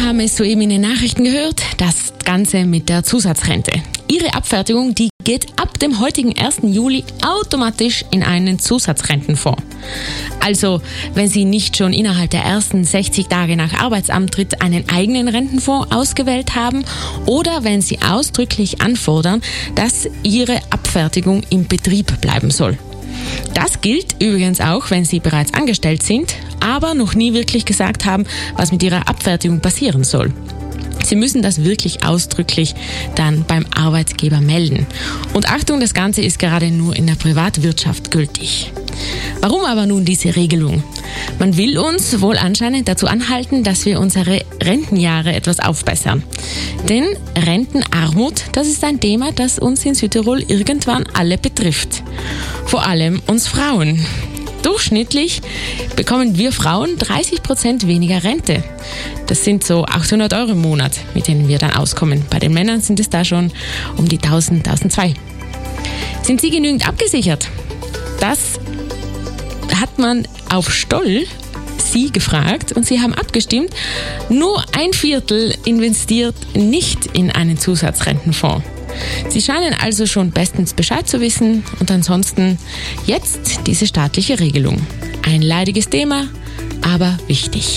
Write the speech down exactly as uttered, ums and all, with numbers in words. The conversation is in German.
haben es soeben in den Nachrichten gehört, das Ganze mit der Zusatzrente. Ihre Abfertigung, die geht ab dem heutigen ersten Juli automatisch in einen Zusatzrentenfonds. Also, wenn Sie nicht schon innerhalb der ersten sechzig Tage nach Arbeitsantritt einen eigenen Rentenfonds ausgewählt haben oder wenn Sie ausdrücklich anfordern, dass Ihre Abfertigung im Betrieb bleiben soll. Das gilt übrigens auch, wenn Sie bereits angestellt sind, aber noch nie wirklich gesagt haben, was mit Ihrer Abfertigung passieren soll. Sie müssen das wirklich ausdrücklich dann beim Arbeitgeber melden. Und Achtung, das Ganze ist gerade nur in der Privatwirtschaft gültig. Warum aber nun diese Regelung? Man will uns wohl anscheinend dazu anhalten, dass wir unsere Rentenjahre etwas aufbessern. Denn Rentenarmut, das ist ein Thema, das uns in Südtirol irgendwann alle betrifft. Vor allem uns Frauen. Durchschnittlich bekommen wir Frauen dreißig Prozent weniger Rente. Das sind so achthundert Euro im Monat, mit denen wir dann auskommen. Bei den Männern sind es da schon um die tausend, tausendzweihundert. Sind Sie genügend abgesichert? Das hat man auf Stoll Sie gefragt und Sie haben abgestimmt. Nur ein Viertel investiert nicht in einen Zusatzrentenfonds. Sie scheinen also schon bestens Bescheid zu wissen und ansonsten jetzt diese staatliche Regelung. Ein leidiges Thema, aber wichtig.